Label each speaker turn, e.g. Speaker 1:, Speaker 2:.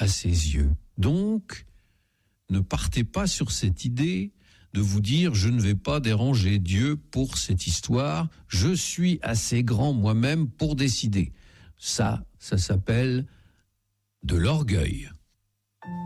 Speaker 1: à ses yeux. Donc, ne partez pas sur cette idée de vous dire « je ne vais pas déranger Dieu pour cette histoire, je suis assez grand moi-même pour décider ». Ça s'appelle de l'orgueil.